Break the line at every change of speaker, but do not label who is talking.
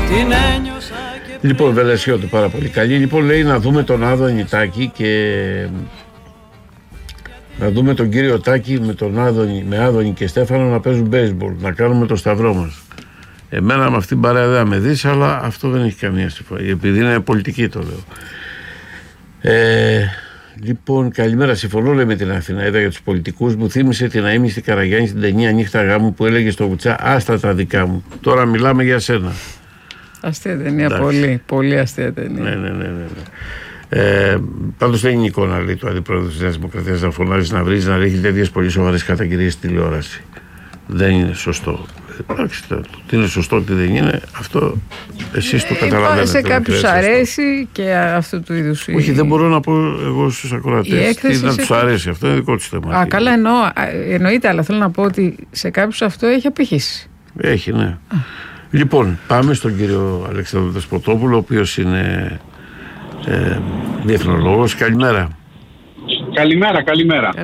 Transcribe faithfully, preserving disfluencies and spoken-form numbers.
Λοιπόν, Βελεσιώτη, πάρα πολύ καλή. Λοιπόν, λέει να δούμε τον Άδωνη Νιτάκη και να δούμε τον κύριο Τάκη με τον Άδωνη, με Άδωνη και Στέφανο να παίζουν baseball, να κάνουμε το σταυρό μας. Εμένα με αυτήν την παρέα δεν θα με δεις, αλλά αυτό δεν έχει καμία συμφωνία, επειδή είναι πολιτική το λέω. Ε, λοιπόν, καλημέρα. Συμφωνώ, λέει, με την Αθηνά. Είδα για τους πολιτικούς. Μου θύμισε την αείμνηστη Καραγιάννη στην ταινία Νύχτα Γάμου που έλεγε στο Βουτσά: άστα τα δικά μου. Τώρα μιλάμε για σένα.
Αστεία ταινία, πολύ, πολύ αστεία ταινία.
Ναι, ναι, ναι, ναι. Ε, πάντως δεν είναι εικόνα, λέει, του Αντιπρόεδρου της Νέας Δημοκρατίας να φωνάζει, να βρίζει, να ρίχνει τέτοιες πολύ σοβαρές καταγγελίες στη τηλεόραση. Δεν είναι σωστό. Εντάξει, το τι είναι σωστό, τι δεν είναι, αυτό εσείς το καταλαβαίνετε.
Σε κάποιους αρέσει και αυτού του είδους.
Όχι, δεν μπορώ να πω εγώ στους ακροατές τι να τους αρέσει, αυτό είναι δικό τους θέμα.
Α, καλά, εννοώ, εννοείται, αλλά θέλω να πω ότι σε κάποιους αυτό έχει απήχηση.
Έχει, ναι. Α. Λοιπόν, πάμε στον κύριο Αλέξανδρο Δεσποτόπουλο, ο οποίος είναι ε, διεθνολόγος. Καλημέρα.
Καλημέρα, καλημέρα.